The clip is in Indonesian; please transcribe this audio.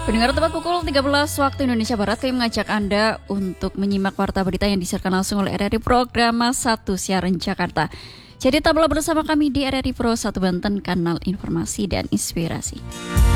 Pendengar tepat pukul 13 waktu Indonesia Barat, kami mengajak Anda untuk menyimak warta berita yang disiarkan langsung oleh RRI Program 1 Siaran Jakarta. Jadi tablah bersama kami di RRI Pro 1 Banten, kanal informasi dan inspirasi.